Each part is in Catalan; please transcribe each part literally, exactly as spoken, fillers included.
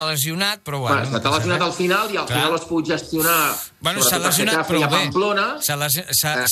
lesionat, però bueno... bueno S'ha lesionat al final i al Clar. final es pot gestionar... Bueno, s'ha lesionat prou bé. S'ha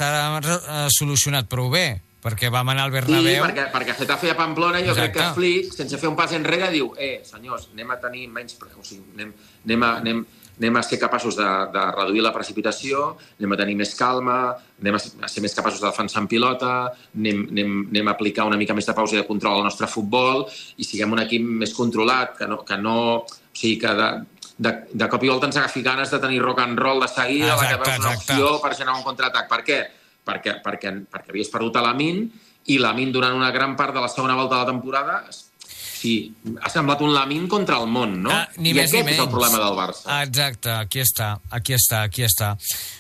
eh... solucionat prou bé, perquè vam anar al Bernabéu... Sí, perquè, perquè Getafe a Pamplona jo Exacte. crec que Flick, sense fer un pas enrere, diu eh, senyors, anem a tenir menys... O sigui, anem, anem, a, anem, anem a ser capaços de, de reduir la precipitació, anem a tenir més calma, anem a ser més capaços de defensar en pilota, anem, anem, anem a aplicar una mica més de pausa i de control al nostre futbol i siguem un equip més controlat, que no... Que no o sigui, que de, de, de cop i volta ens agafi ganes de tenir rock and roll de seguida, exacte, la que veus una opció per generar un contraatac. Per què? Perquè, perquè, perquè havies perdut a Lamin i Lamin durant una gran part de la segona volta de la temporada sí, ha semblat un Lamin contra el món, no? Ah, ni I més aquest ni és el problema del Barça. Ah, exacte, aquí està, aquí està, aquí està.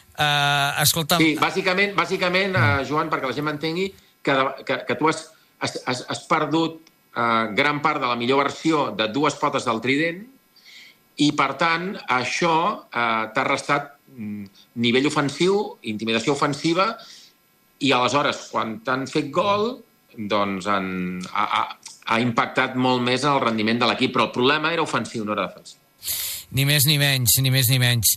Uh, escolta'm... Sí, bàsicament, bàsicament uh, Joan, perquè la gent m'entengui, que, que, que tu has, has, has perdut uh, gran part de la millor versió de dues potes del trident i, per tant, això uh, t'ha restat nivell ofensiu, intimidació ofensiva, i aleshores, quan t'han fet gol, doncs han, ha, ha impactat molt més en el rendiment de l'equip, però el problema era ofensiu, no era defensiu. Ni més ni menys, ni més ni menys.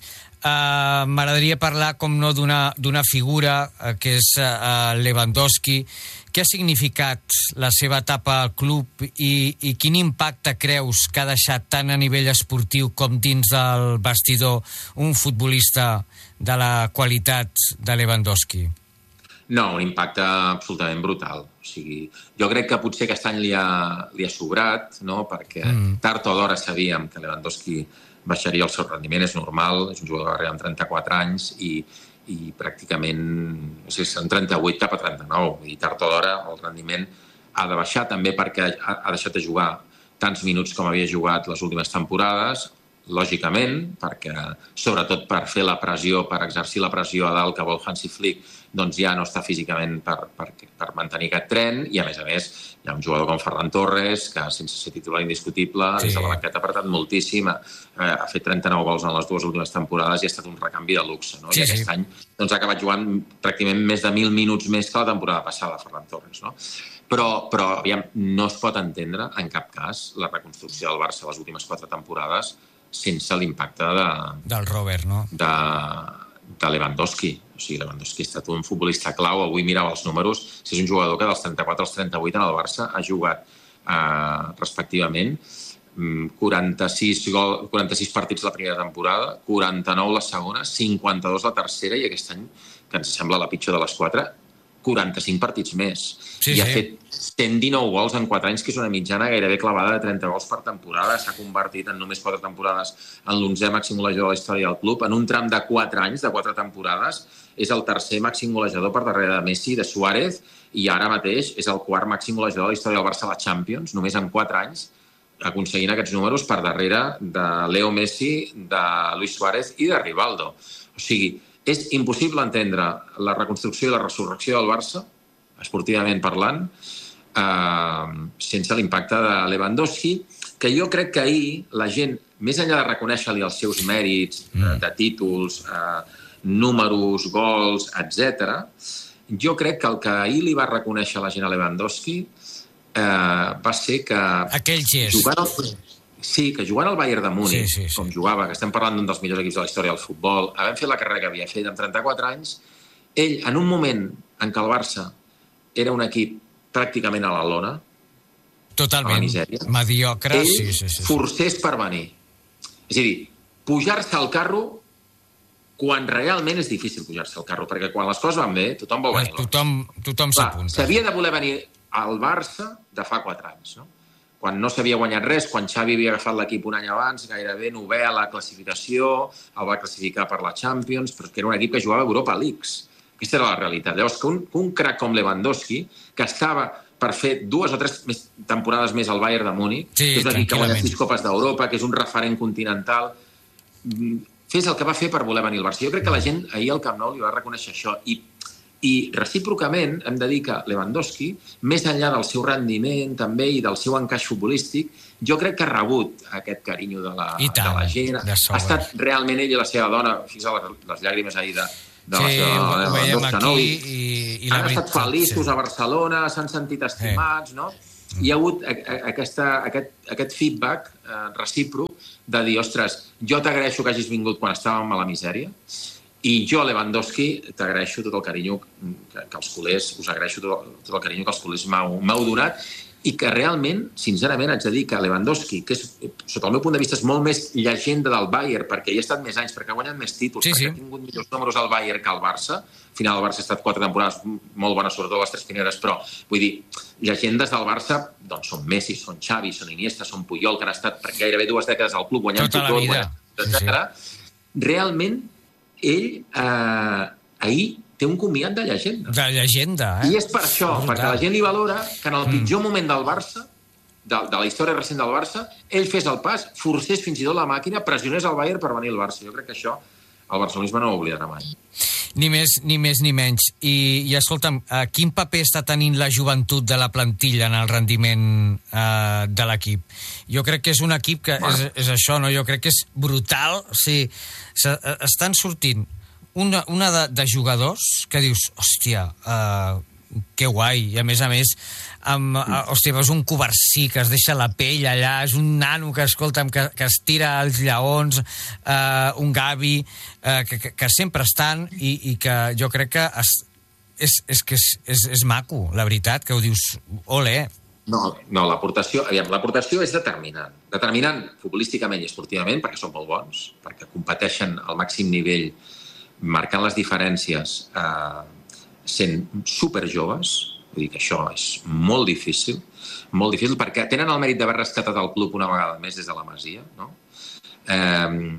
Uh, M'agradaria parlar, com no, d'una figura uh, que és uh, Lewandowski. Què ha significat la seva etapa al club i, i quin impacte creus que ha deixat tant a nivell esportiu com dins del vestidor un futbolista de la qualitat de Lewandowski? No, un impacte absolutament brutal. O sigui, jo crec que potser aquest any li ha, li ha sobrat, no? Perquè mm. tard o d'hora sabíem que Lewandowski baixaria el seu rendiment, és normal, és un jugador que arriba amb trenta-quatre anys i, i pràcticament, no sé, són trenta-vuit cap a trenta-nou, i tard o d'hora el rendiment ha de baixar també perquè ha, ha deixat de jugar tants minuts com havia jugat les últimes temporades, lògicament, perquè sobretot per fer la pressió, per exercir la pressió a dalt que vol Hansi Flick, doncs ja no està físicament per, per, per mantenir aquest tren, i a més a més hi ha un jugador com Ferran Torres, que sense ser titular indiscutible, sí. des de la banqueta ha apretat moltíssim, eh, ha fet trenta-nou gols en les dues últimes temporades i ha estat un recanvi de luxe, no? Sí, I aquest sí. any doncs, ha acabat jugant pràcticament més de mil minuts més que la temporada passada, Ferran Torres, no? Però, però aviam, no es pot entendre en cap cas la reconstrucció del Barça les últimes quatre temporades sense l'impacte de... del Robert, no? De, de Lewandowski. O sigui, Lewandowski ha estat un futbolista clau. Avui mirava els números. Si és un jugador que dels trenta-quatre als trenta-vuit en el Barça ha jugat eh, respectivament quaranta-sis, gol, quaranta-sis partits la primera temporada, quaranta-nou la segona, cinquanta-dos la tercera i aquest any, que ens sembla la pitjor de les quatre, quaranta-cinc partits més. Sí, I sí. ha fet cent dinou gols en quatre anys, que és una mitjana gairebé clavada de trenta gols per temporada. S'ha convertit en només quatre temporades en l'onzè màxim golejador de la història del club. En un tram de quatre anys, de quatre temporades, és el tercer màxim golejador per darrere de Messi, de Suárez, i ara mateix és el quart màxim golejador de la història del Barça a la Champions, només en quatre anys, aconseguint aquests números per darrere de Leo Messi, de Luis Suárez i de Rivaldo. O sigui, és impossible entendre la reconstrucció i la resurrecció del Barça, esportivament parlant, eh, sense l'impacte de Lewandowski, que jo crec que ahir la gent, més enllà de reconèixer-li els seus mèrits eh, de títols, eh, números, gols, etcètera, jo crec que el que ahir li va reconèixer la gent a Lewandowski eh, va ser que... Aquell gest. Jugant al... Sí, que jugant al Bayern de Múnich, sí, sí, sí. com jugava, que estem parlant d'un dels millors equips de la història del futbol, havent fet la carrera que havia fet amb trenta-quatre anys, ell, en un moment en què el Barça era un equip pràcticament a la lona, totalment, a la misèria, mediocre, ell sí, sí, sí. forcés per venir. És a dir, pujar-se al carro quan realment és difícil pujar-se al carro, perquè quan les coses van bé, tothom vol venir. Tothom, tothom s'apunta. S'havia de voler venir al Barça de fa quatre anys, no? Quan no s'havia guanyat res, quan Xavi havia agafat l'equip un any abans, gairebé novè a la classificació, el va classificar per la Champions, però que era un equip que jugava a Europa Leagues. Aquesta era la realitat. Llavors, que un, un crac com Lewandowski, que estava per fer dues o tres més, temporades més al Bayern de Múnich, sí, que és un equip que ha guanyat sis Copes d'Europa, que és un referent continental, fes el que va fer per voler venir al Barça. Jo crec que la gent ahir al Camp Nou li va reconèixer això. I I recíprocament hem de dir que Lewandowski, més enllà del seu rendiment també i del seu encaix futbolístic, jo crec que ha rebut aquest carinyo de la, tant, de la gent. Ha estat realment ell i la seva dona, fixa les, les llàgrimes ahir de, de sí, la seva dona, ho veiem aquí no? i, i la han estat feliços sí. a Barcelona, s'han sentit estimats, sí. no? hi ha hagut aquesta, aquest, aquest feedback eh, recíproc de dir, ostres, jo t'agraeixo que hagis vingut quan estàvem a la misèria i jo, Lewandowski, t'agraeixo tot el carinyo que, que els culers, us agraeixo tot, tot el carinyo que els culers m'heu donat i que realment, sincerament, haig de dir que Lewandowski, que és, sota el meu punt de vista, és molt més llegenda del Bayern, perquè hi ha estat més anys, perquè ha guanyat més títols, sí, perquè sí. ha tingut millors números al Bayern que al Barça. Al final el Barça ha estat quatre temporades molt bones, sobretot les tres primeres, però, vull dir, llegendes del Barça doncs són Messi, són Xavi, són Iniesta, són Puyol, que han estat per gairebé dues dècades al club, guanyant tota tot, guanyant, etcètera. Sí, sí. Realment, ell eh, ahir té un comiat de llegenda. De llegenda, eh? I és per això, brutal. Perquè la gent li valora que en el pitjor mm. moment del Barça, de, de la història recent del Barça, ell fes el pas, forcés fins i tot la màquina, pressionés el Bayern per venir al Barça. Jo crec que això el barcelonisme no ho oblidarà mai. Ni més ni més ni menys. I, i escolta'm, uh, quin paper està tenint la joventut de la plantilla en el rendiment uh, de l'equip? Jo crec que és un equip que bueno. és, és això, no? Jo crec que és brutal. O sigui, se, uh, estan sortint una, una de, de jugadors que dius, hòstia, uh, que guai, i a més a més amb, uh, hòstia, veus un Covarsí que es deixa la pell allà, és un nano que, escolta'm, que, que es tira als lleons, uh, un Gavi uh, que, que, que sempre estan i, i que jo crec que es, és, és, que és, és, és maco, la veritat, que ho dius, ole. No, no, l'aportació, aviam, l'aportació és determinant. Determinant futbolísticament i esportivament, perquè són molt bons, perquè competeixen al màxim nivell, marcant les diferències eh, sent superjoves, vull dir que això és molt difícil, molt difícil, perquè tenen el mèrit d'haver rescatat el club una vegada més des de la Masia, no? Eh,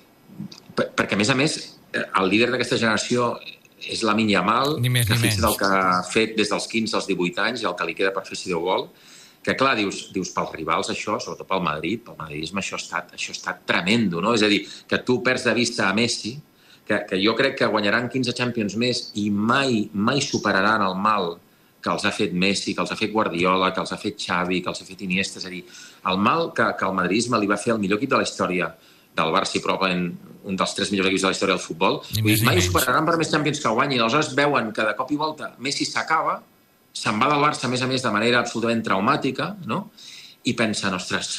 perquè, a més a més, el líder d'aquesta generació és Lamine Yamal, que fixa't el que ha fet des dels quinze als divuit anys i el que li queda per fer si Déu vol, que clar, dius, dius pels rivals això, sobretot pel Madrid, pel madridisme això ha estat, això ha estat tremendo, no? És a dir, que tu perds de vista a Messi, que, que jo crec que guanyaran quinze Champions més i mai, mai superaran el mal que els ha fet Messi, que els ha fet Guardiola, que els ha fet Xavi, que els ha fet Iniesta. És a dir, el mal que, que el madridisme li va fer al millor equip de la història del Barça i probablement un dels tres millors equips de la història del futbol, més, mai superaran per més Champions que guanyin. Aleshores veuen que de cop i volta Messi s'acaba, se'n va del Barça, a més a més, de manera absolutament traumàtica, no? I pensen, ostres,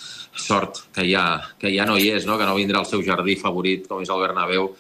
sort, que ja, que ja no hi és, no? Que no vindrà el seu jardí favorit, com és el Bernabéu,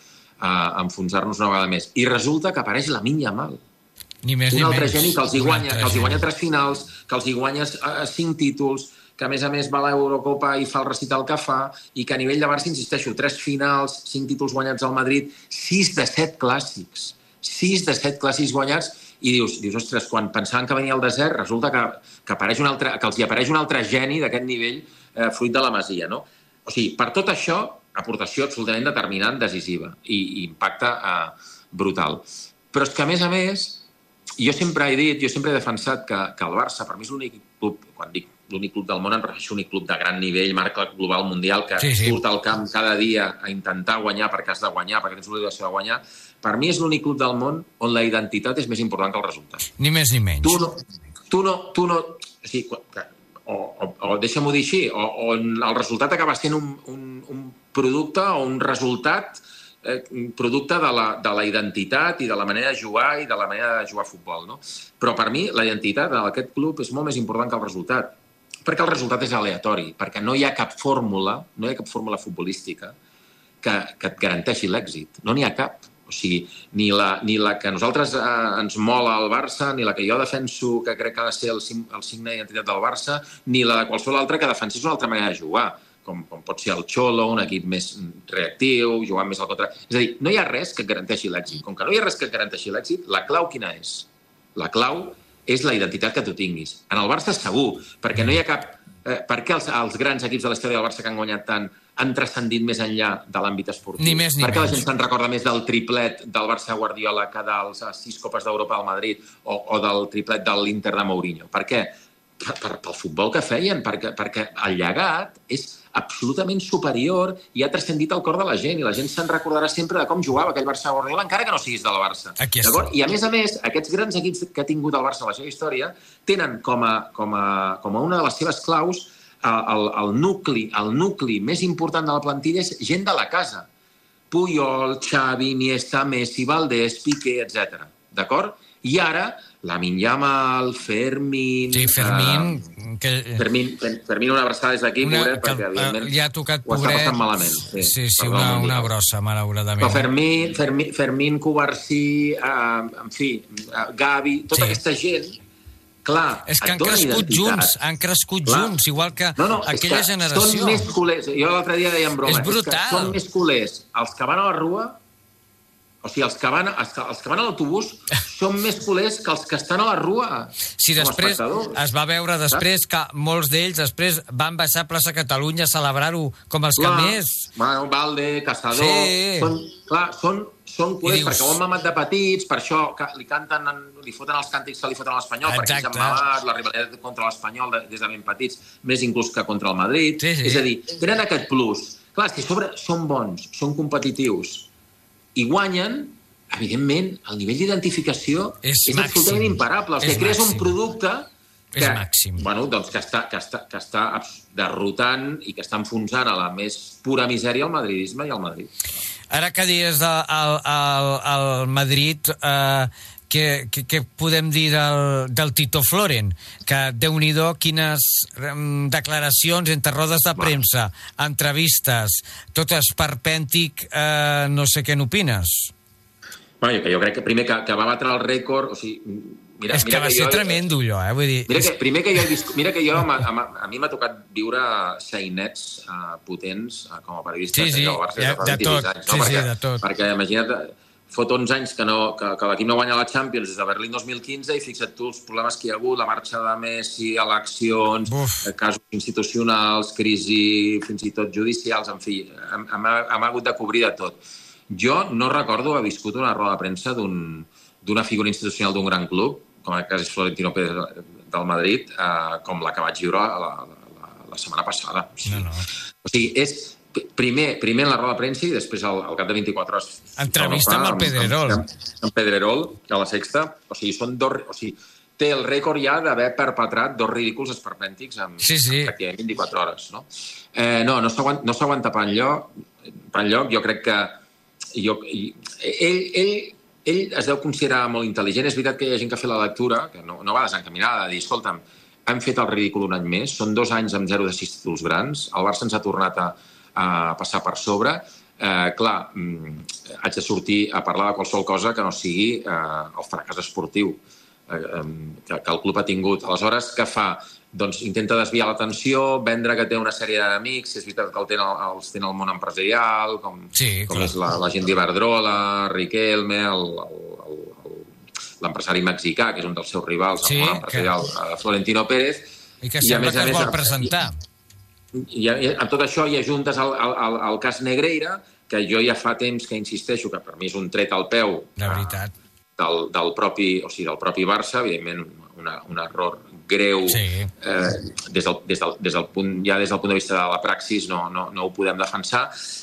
a enfonsar-nos una vegada més. I resulta que apareix Lamine Yamal. Ni més, un ni altre menys. geni que els hi guanya, que els hi guanya tres finals, que els hi guanya uh, cinc títols, que a més a més va a l'Eurocopa i fa el recital que fa, i que a nivell de Barça, insisteixo, tres finals, cinc títols guanyats al Madrid, sis de set clàssics. Sis de set clàssics guanyats, i dius, dius ostres, quan pensaven que venia el desert, resulta que, que, apareix un altre, que els hi apareix un altre geni d'aquest nivell eh, fruit de la Masia, no? O sigui, per tot això, aportació absolutament determinant, decisiva, i, i impacte eh, brutal. Però és que, a més a més, jo sempre he dit, jo sempre he defensat que, que el Barça, per mi és l'únic club, quan dic l'únic club del món, em refereixo a l'únic club de gran nivell, marca global mundial, que sí, sí. surt al camp cada dia a intentar guanyar perquè has de guanyar, perquè tens l'obligació de guanyar. Per mi és l'únic club del món on la identitat és més important que el resultat. Ni més ni menys. Tu no... Tu no, tu no o, sigui, o, o, o deixa-m'ho dir així, o, o el resultat acaba sent un, un, un producte o un resultat eh, producte de la, de la identitat i de la manera de jugar i de la manera de jugar a futbol, no? Però per mi la identitat d'aquest club és molt més important que el resultat, perquè el resultat és aleatori, perquè no hi ha cap fórmula, no hi ha cap fórmula futbolística que, que et garanteixi l'èxit. No n'hi ha cap. O sigui, ni la, ni la que nosaltres eh, ens mola al Barça, ni la que jo defenso, que crec que ha de ser el, el signe d'identitat del Barça, ni la de qualsevol altra que defensés una altra manera de jugar, com, com pot ser el Xolo, un equip més reactiu, jugant més al contra... És a dir, no hi ha res que et garanteixi l'èxit. Com que no hi ha res que et garanteixi l'èxit, la clau quina és? La clau és la identitat que tu tinguis. En el Barça segur, perquè no hi ha cap... Eh, per què els, els grans equips de la història del Barça que han guanyat tant han transcendit més enllà de l'àmbit esportiu? Ni més ni per què menys. La gent se'n recorda més del triplet del Barça Guardiola que dels sis Copes d'Europa al Madrid o, o del triplet de l'Inter de Mourinho? Per què? Per, per, pel futbol que feien, perquè, perquè el llegat és absolutament superior i ha transcendit el cor de la gent, i la gent se'n recordarà sempre de com jugava aquell Barça Guardiola, encara que no siguis del Barça. I a més a més, aquests grans equips que ha tingut el Barça a la seva història tenen com a, com a, com a una de les seves claus el, el, nucli, el nucli més important de la plantilla és gent de la casa. Puyol, Xavi, Iniesta, Messi, Valdés, Piqué, etcètera. D'acord? I ara, Lamine Yamal, Fermín... Sí, Fermín... Uh, que... Fermín, Fermín, una abraçada des d'aquí, pobret, perquè evidentment li ha tocat, ho està passant malament. Sí, sí, sí una, una brossa, malauradament. Però Fermín, Fermín, Fermín Cubarsí, uh, en fi, uh, Gavi, tota sí. aquesta gent... Clar, és que han crescut junts, han crescut Clar. junts, igual que no, no, aquella generació. Són més culers, jo l'altre dia deia en broma, és brutal. És que són més culers els que van a la rua, o sigui, els que van, els que, els que van a l'autobús són més culers que els que estan a la rua. Si després es va veure després que molts d'ells després van baixar a plaça Catalunya a celebrar-ho com els clar, que més. Bueno, Valde, Caçador... Sí. Són, clar, són... Són culers, dius... perquè ho han mamat de petits, per això li canten, li foten els càntics que li foten a l'Espanyol, perquè ells han mamat la rivalitat contra l'Espanyol des de ben petits, més inclús que contra el Madrid. Sí, sí. És a dir, tenen aquest plus. Clar, és que sobre són bons, són competitius i guanyen, evidentment, el nivell d'identificació és, és absolutament imparable. O sigui, crees un producte que, és màxim. Bueno, doncs que, està, que, està, que està derrotant i que està enfonsant a la més pura misèria el madridisme i el Madrid. Ara que dius al, al, al Madrid, eh, què, què, què podem dir del, del Tito Floren? Que, Déu-n'hi-do, quines um, declaracions entre rodes de premsa, bueno. entrevistes, tot esperpèntic, eh, no sé què n'opines. Bueno, jo crec que primer que, que va batre el rècord, o sigui... Mira, és que mira va que ser jo, tremendo, allò, eh? Vull dir... Mira que, primer que jo he vist... Mira que jo, a, a, a mi m'ha tocat viure sainets uh, potents uh, com a periodista. Sí, sí, que Barça, ja, de tot. Anys, no? Sí, perquè, sí, de tot. Perquè, imagina't, fot onze anys que, no, que, que l'equip no guanya la Champions des de Berlín dos mil quinze i fixa't tu els problemes que hi ha hagut, la marxa de Messi, eleccions, Uf. casos institucionals, crisi, fins i tot judicials, en fi, hem, hem, hem hagut de cobrir de tot. Jo no recordo haver viscut una roda de premsa d'un, d'una figura institucional d'un gran club, com en el cas és Florentino Pérez del Madrid, eh, com la que vaig viure la, la, la setmana passada. O sigui, no, no. O sigui és primer, primer en la roda de premsa i després al, al cap de vint-i-quatre hores... Entrevista amb el Pedrerol. Amb, amb Pedrerol, a la Sexta. O sigui, són dos... O sigui, té el rècord ja d'haver perpetrat dos ridículs esperpèntics en, sí, sí. en pràcticament vint-i-quatre hores. No, eh, no, no s'aguanta no s'aguanta per enlloc. Per enlloc, jo crec que... Jo, ell... ell Ell es deu considerar molt intel·ligent. És veritat que hi ha gent que ha fet la lectura, que no, no va desencaminada, de dir, escolta'm, hem fet el ridícul un any més, són dos anys amb zero de sis títols grans, el Barça ens ha tornat a, a passar per sobre. Eh, clar, mm, haig de sortir a parlar de qualsevol cosa que no sigui eh, el fracàs esportiu eh, que, que el club ha tingut. Aleshores, què fa? Doncs intenta desviar l'atenció, vendre que té una sèrie d'amics, és veritat que el tenen, els té el món empresarial, com, sí, com és la, la gent d'Iberdrola, Riquelme, l'empresari mexicà, que és un dels seus rivals, sí, el món empresarial, que... Florentino Pérez. I que sembla I que es vol presentar. I, i, i amb tot això hi ajuntes el, el, el cas Negreira, que jo ja fa temps que insisteixo que per mi és un tret al peu de veritat. Del, del, propi, o sigui, del propi Barça, evidentment una, un error greu sí. eh, des, del, des, del, des del punt, ja des del punt de vista de la praxis no, no, no ho podem defensar,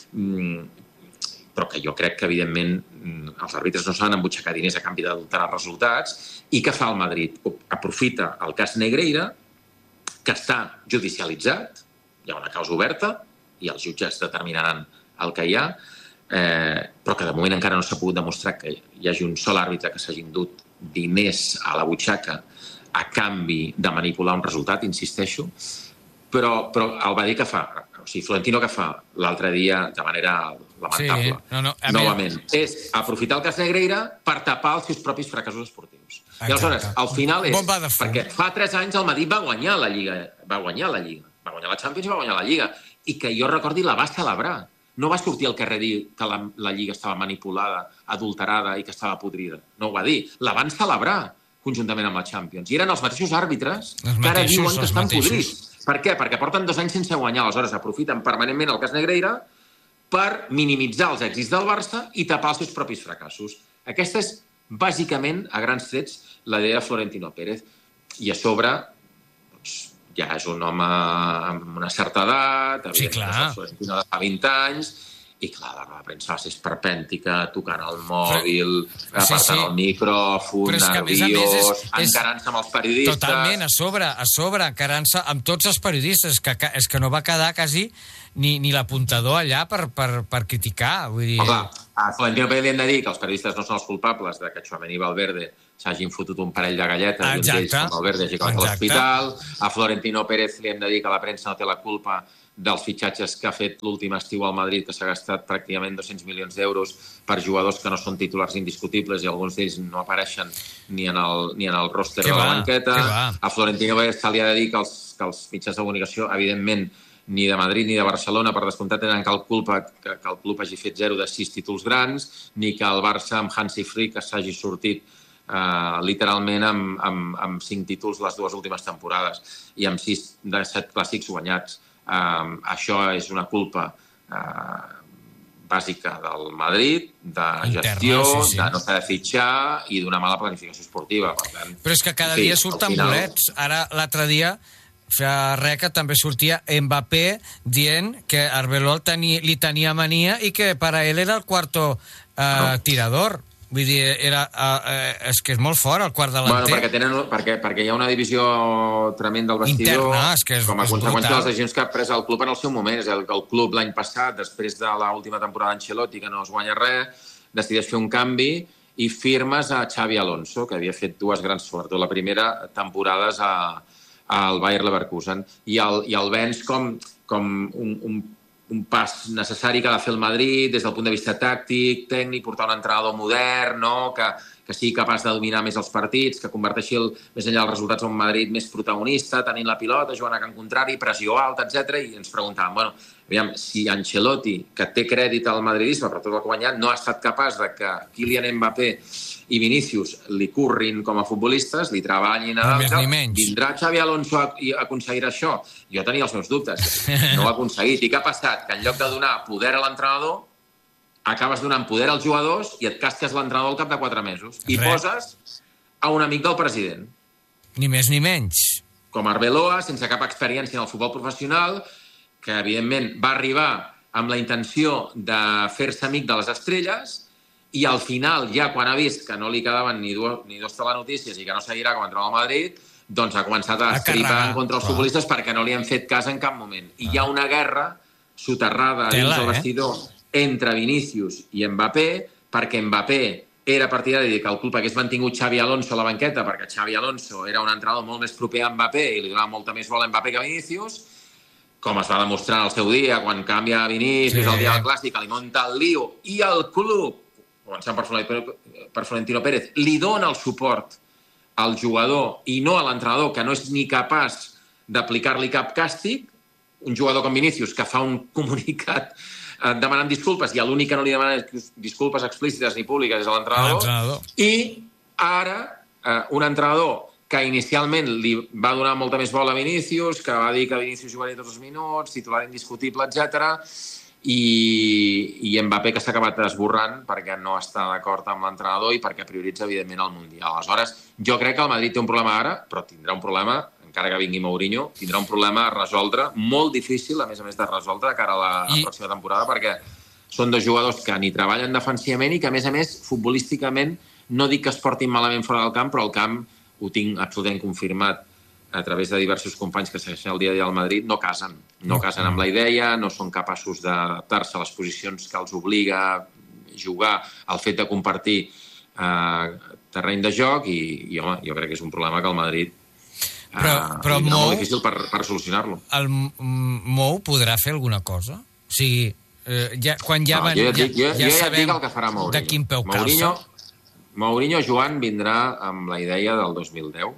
mm, però que jo crec que evidentment els àrbitres no s'han embutxacat diners a canvi d'adulterar resultats. I què fa el Madrid? Aprofita el cas Negreira, que està judicialitzat, hi ha una causa oberta i els jutges determinaran el que hi ha, Eh, però que de moment encara no s'ha pogut demostrar que hi hagi un sol àrbitre que s'hagi endut diners a la butxaca a canvi de manipular un resultat, insisteixo, però, però el va dir que fa, o sigui, Florentino que fa l'altre dia de manera lamentable, sí, no, no, novament, mi... és aprofitar el cas Negreira per tapar els seus propis fracassos esportius. Exacte. I aleshores, al final és, perquè fa tres anys el Madrid va guanyar la Lliga, va guanyar la Lliga, va guanyar la Champions i va guanyar la Lliga, i que jo recordi la va celebrar. No va sortir al carrer dir que la, la Lliga estava manipulada, adulterada i que estava podrida. No ho va dir. La van celebrar conjuntament amb la Champions. I eren els mateixos àrbitres els que ara diuen que estan podrits. Per què? Perquè porten dos anys sense guanyar. Aleshores aprofiten permanentment el cas Negreira per minimitzar els èxits del Barça i tapar els seus propis fracassos. Aquesta és, bàsicament, a grans trets, la idea de Florentino Pérez. I a sobre... Doncs, ja és un home amb una certa edat, sí, clar. Florentino de fa vint anys, i clar, la roda de premsa va ser esperpèntica, tocant el mòbil, sí, apartant sí. el micròfon, nerviós, a més a més és, encarant-se amb els periodistes... Totalment, a sobre, a sobre, encarant-se amb tots els periodistes, que, que, és que no va quedar quasi ni, ni l'apuntador allà per, per, per criticar, vull dir... Però clar, a Florentino Pérez li hem de dir que els periodistes no són els culpables de que Tchouaméni i Valverde s'hagin fotut un parell de galletes, Exacte. i un d'ells, com Albert, hagi acabat a l'hospital. A Florentino Pérez li hem de dir que la premsa no té la culpa dels fitxatges que ha fet l'últim estiu al Madrid, que s'ha gastat pràcticament dos-cents milions d'euros per jugadors que no són titulars indiscutibles i alguns d'ells no apareixen ni en el, ni en el ròster de la banqueta. A Florentino Pérez se li ha de dir que els, que els mitjans de comunicació, evidentment, ni de Madrid ni de Barcelona, per descomptat, tenen cap culpa que, que el club hagi fet zero de sis títols grans, ni que el Barça amb Hansi Flick s'hagi sortit Uh, literalment amb, amb, amb cinc títols les dues últimes temporades i amb sis de set clàssics guanyats. Uh, això és una culpa uh, bàsica del Madrid, de gestió, Interna, sí, sí. de no saber fitxar i d'una mala planificació esportiva. Per tant, però és que cada sí, dia surten final... bolets. Ara, l'altre dia, fa res que també sortia Mbappé dient que Arbeloa teni, li tenia mania i que per a ell era el quarto uh, no. tirador. Vull dir, era, uh, és que és molt fort el quart delanter. Bueno, perquè, tenen, perquè, perquè hi ha una divisió tremenda al vestidor. Interna, és que és, com a és conseqüència brutal. de les decisions que ha pres el club en el seu moment. És el, el club l'any passat, després de l'última temporada d'Ancelotti, que no es guanya res, decideix fer un canvi i firmes a Xavi Alonso, que havia fet dues grans, sobretot la primera, temporades a, al Bayer Leverkusen. I el, i el vens com, com un, un un pas necessari que ha de fer el Madrid des del punt de vista tàctic, tècnic, portar un entrenador modern, no? que, que sigui capaç de dominar més els partits, que converteixi el, més enllà dels resultats un Madrid més protagonista, tenint la pilota, jugant a camp contrari, pressió alta, etcètera. I ens preguntàvem, bueno, aviam, si Ancelotti, que té crèdit al madridisme, però tot el que ha guanyat, no ha estat capaç de que Kylian Mbappé i Vinícius li currin com a futbolistes, li treballin a l'altre, vindrà Xavi Alonso a, a aconseguir això? Jo tenia els meus dubtes. No ho ha aconseguit. I què ha passat? Que en lloc de donar poder a l'entrenador, acabes donant poder als jugadors i et casques l'entrenador al cap de quatre mesos. I Res. poses a un amic del president. Ni més ni menys. Com Arbeloa, sense cap experiència en el futbol professional, que evidentment va arribar amb la intenció de fer-se amic de les estrelles, i al final, ja quan ha vist que no li quedaven ni dos, ni dos telenotícies i que no seguirà com a entrenador al Madrid, doncs ha començat a estripar en contra els futbolistes perquè no li han fet cas en cap moment. I hi ha una guerra soterrada dins del vestidor entre Vinícius i Mbappé, perquè Mbappé era partidari de que el club hagués mantingut Xavi Alonso a la banqueta, perquè Xavi Alonso era un entrenador molt més proper a Mbappé i li donava molta més bola a Mbappé que a Vinícius, com es va demostrar en el seu dia, quan canvia a Vinícius, sí. el dia del Clàssic, li munta el lío, i el club, començant per Florentino Pérez, li dona el suport al jugador i no a l'entrenador, que no és ni capaç d'aplicar-li cap càstig, un jugador com Vinícius, que fa un comunicat eh, demanant disculpes, i l'únic que no li demana disculpes explícites ni públiques és l'entrenador, i ara eh, un entrenador que inicialment li va donar molta més bola a Vinícius, que va dir que Vinícius jugaria tots els minuts, titular indiscutible, etcètera, i, i Mbappé que s'ha acabat esborrant perquè no està d'acord amb l'entrenador i perquè prioritza, evidentment, el Mundial. Aleshores, jo crec que el Madrid té un problema ara, però tindrà un problema, encara que vingui Mourinho, tindrà un problema a resoldre, molt difícil, a més a més de resoldre de cara a la I... pròxima temporada, perquè són dos jugadors que ni treballen defensivament i que, a més a més, futbolísticament, no dic que es portin malament fora del camp, però el camp, ho tinc absolutament confirmat a través de diversos companys que segueixen el dia a dia al Madrid, no casen. No casen amb la idea, no són capaços d'adaptar-se a les posicions que els obliga a jugar, al fet de compartir eh, terreny de joc, i, i home, jo crec que és un problema que el Madrid eh, però, però és molt difícil per, per solucionar-lo. El Mou podrà fer alguna cosa? O sigui, eh, ja, quan ja, no, van, jo, ja, jo, ja, ja sabem el que farà Mourinho. De quin peu Mourinho, calça? Mourinho, Joan, vindrà amb la idea del dos mil deu,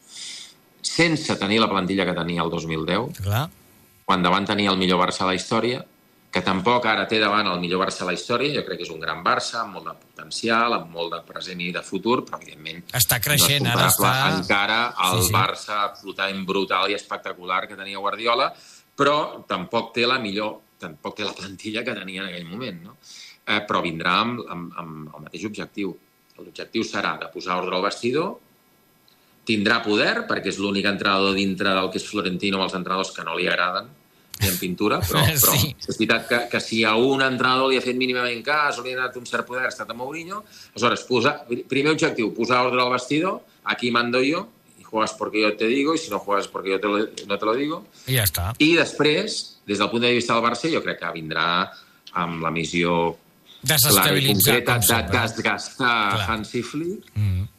sense tenir la plantilla que tenia el dos mil deu, Clar. quan davant tenia el millor Barça a la història, que tampoc ara té davant el millor Barça a la història, jo crec que és un gran Barça, amb molt de potencial, amb molt de present i de futur, però evidentment està creixent, no és ara està... encara el sí, sí. Barça absolutament brutal i espectacular que tenia Guardiola, però tampoc té la millor, tampoc té la plantilla que tenia en aquell moment, no? Eh, però vindrà amb, amb, amb el mateix objectiu. L'objectiu serà de posar ordre al vestidor, tindrà poder, perquè és l'únic entrenador dintre del que és Florentino amb els entrenadors que no li agraden, ni en pintura, però, però sí. és veritat que, que si a un entrenador li ha fet mínimament cas o li ha donat un cert poder, ha estat a Mourinho. Aleshores, posa, primer objectiu, posar ordre al vestidor, aquí mando yo, y juegas porque yo te digo, y si no juegas porque yo te lo, no te lo digo. I ja està. I després, des del punt de vista del Barça, jo crec que vindrà amb la missió clara i concreta de desgastar Hansi Flick, mm.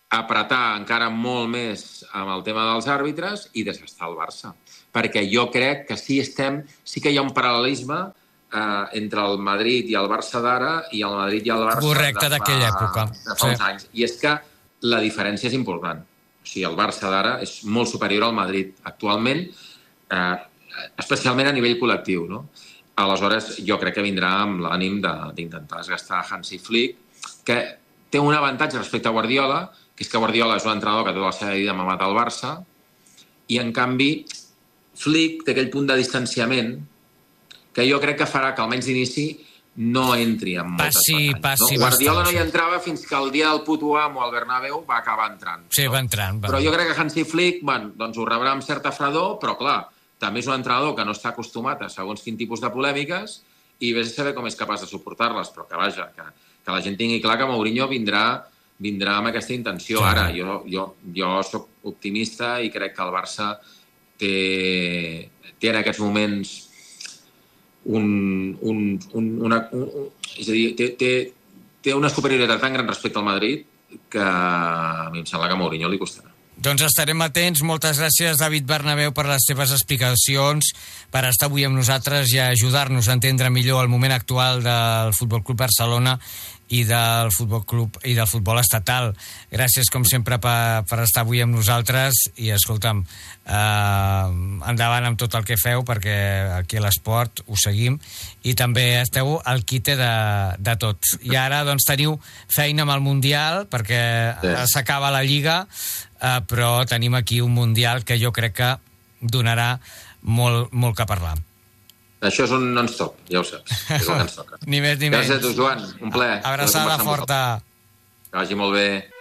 apretar encara molt més amb el tema dels àrbitres i desgastar el Barça. Perquè jo crec que sí, estem, sí que hi ha un paral·lelisme eh, entre el Madrid i el Barça d'ara i el Madrid i el Barça correcte, de d'aquella fa, època. de fa uns sí. anys. I és que la diferència és important. O sigui, el Barça d'ara és molt superior al Madrid actualment, eh, especialment a nivell col·lectiu, no? Aleshores, jo crec que vindrà amb l'ànim d'intentar desgastar Hansi Flick, que té un avantatge respecte a Guardiola, que és que Guardiola és un entrenador que tota la seva vida m'ha matat el Barça, i en canvi Flick té aquell punt de distanciament que jo crec que farà que almenys d'inici no entri en moltes passi, passi no? Guardiola bastant, no hi entrava fins que el dia del puto amo al Bernabéu va acabar entrant. Sí, no? va entrant. Va. Però jo crec que Hansi Flick, bueno, doncs ho rebrà amb certa fredor, però clar, també és un entrenador que no està acostumat a segons quin tipus de polèmiques i vés a saber com és capaç de suportar-les, però que vaja, que, que la gent tingui clar que Mourinho vindrà, vindrà amb aquesta intenció. Ara, jo, jo, jo soc optimista i crec que el Barça té, té en aquests moments un, un, un, una, un, és a dir, té, té, té una superioritat tan gran respecte al Madrid que a mi em sembla que a Mourinho li costarà. Doncs estarem atents. Moltes gràcies, David Bernabéu, per les teves explicacions, per estar avui amb nosaltres i ajudar-nos a entendre millor el moment actual del Futbol Club Barcelona i del Futbol Club i del futbol estatal. Gràcies, com sempre, per, per estar avui amb nosaltres i, escolta'm, eh, endavant amb tot el que feu, perquè aquí a l'esport ho seguim i també esteu al quite de, de tot. I ara, doncs, teniu feina amb el Mundial, perquè sí. s'acaba la Lliga, eh, però tenim aquí un Mundial que jo crec que donarà molt, molt que parlar. Això és un non-stop, ja ho saps. És el que ens toca. Ni més ni menys. Gràcies a tu, Joan. Un plaer. Abraçada forta. Que vagi molt bé.